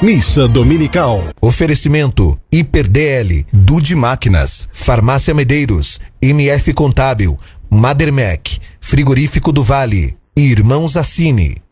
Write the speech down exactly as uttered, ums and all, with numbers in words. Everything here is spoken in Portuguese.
Missa Dominical. Oferecimento Hiper D L, Dude Máquinas, Farmácia Medeiros, M F Contábil, Madermec, Frigorífico do Vale e Irmãos Assini.